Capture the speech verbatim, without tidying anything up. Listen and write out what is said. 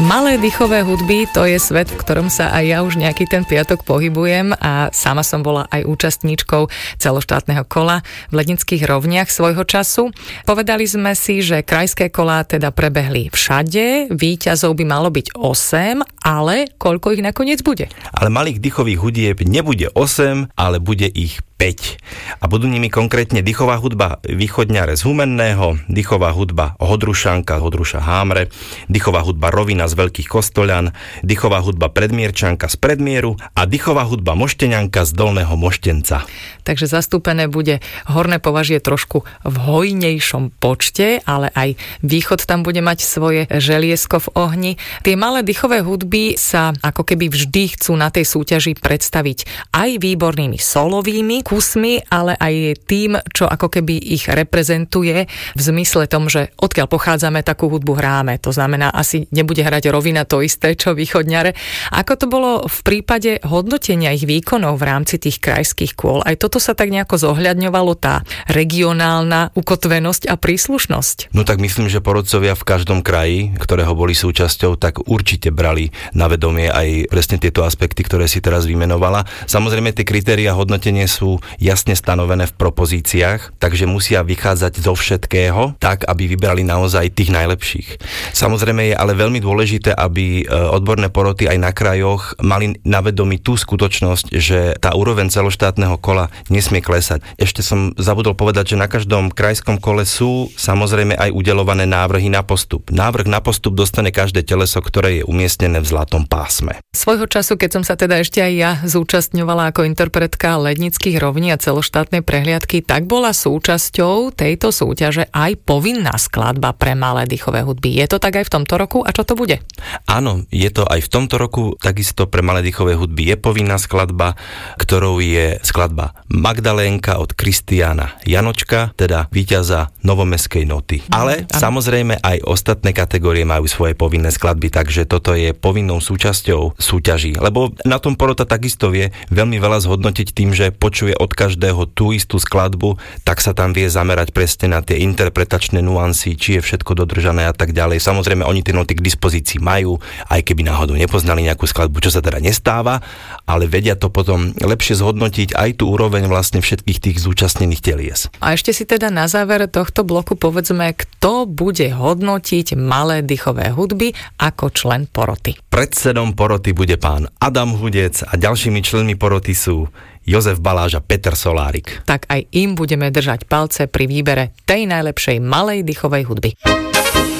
Malé dýchové hudby, to je svet, v ktorom sa aj ja už nejaký ten piatok pohybujem a sama som bola aj účastníčkou celoštátneho kola v Lednických rovniach svojho času. Povedali sme si, že krajské kolá teda prebehli všade, víťazov by malo byť osem, ale koľko ich nakoniec bude? Ale malých dýchových hudieb nebude osem, ale bude ich päť. A budú nimi konkrétne dýchová hudba Východňare z Humenného, dýchová hudba Hodrušanka, Hodruša Hámre, dýchová hudba Rovina z Veľkých Kostoľan, dýchová hudba Predmierčanka z Predmieru a dýchová hudba Mošteňanka z Dolného Moštenca. Takže zastúpené bude Horné Považie trošku v hojnejšom počte, ale aj Východ tam bude mať svoje želiesko v ohni. Tie malé dýchové hudby sa ako keby vždy chcú na tej súťaži predstaviť aj výbornými solovými kusmi, ale aj tým, čo ako keby ich reprezentuje v zmysle tom, že odkiaľ pochádzame, takú hudbu hráme. To znamená, asi nebude hrať Rovina to isté, čo Východňare. Ako to bolo v prípade hodnotenia ich výkonov v rámci tých krajských kôl? Aj toto sa tak nejako zohľadňovalo, tá regionálna ukotvenosť a príslušnosť? No tak myslím, že porodcovia v každom kraji, ktorého boli súčasťou, tak určite brali na vedomie aj presne tieto aspekty, ktoré si teraz vymenovala. Samozrejme, tie kritériá hodnotenia sú jasne stanovené v propozíciách, takže musia vychádzať zo všetkého, tak, aby vybrali naozaj tých najlepších. Samozrejme je ale veľmi dôležité, aby odborné poroty aj na krajoch mali na vedomí tú skutočnosť, že tá úroveň celoštátneho kola nesmie klesať. Ešte som zabudol povedať, že na každom krajskom kole sú samozrejme aj udeľované návrhy na postup. Návrh na postup dostane každé teleso, ktoré je umiestnené v zlatom pásme. Svojho času, keď som sa teda ešte aj ja zúčastňovala ako interpretka Lednických rovní a celoštátnej prehliadky, tak bola súčasťou tejto súťaže aj povinná skladba pre malé dýchové hudby. Je to tak aj v tomto roku a čo to bude? Áno, je to aj v tomto roku, takisto pre malé dýchové hudby je povinná skladba, ktorou je skladba Magdalénka od Kristiána Janočka, teda víťaza Novomestskej noty. Mm, Ale áno. Samozrejme aj ostatné kategórie majú svoje povinné skladby, takže toto je povinnou súčasťou súťaží. Lebo na tom porota takisto vie veľmi veľa zhodnotiť tým, že počuje od každého tú istú skladbu, tak sa tam vie zamerať presne na tie interpretačné nuancy, či je všetko dodržané a tak ďalej. Samozrejme, oni tie noty k dispozícii majú, aj keby náhodou nepoznali nejakú skladbu, čo sa teda nestáva, ale vedia to potom lepšie zhodnotiť aj tú úroveň vlastne všetkých tých zúčastnených telies. A ešte si teda na záver tohto bloku povedzme, kto bude hodnotiť malé dýchové hudby ako člen poroty. Predsedom poroty bude pán Adam Hudec a ďalšími členmi poroty sú Jozef Baláž a Peter Solárik. Tak aj im budeme držať palce pri výbere tej najlepšej malej dýchovej hudby.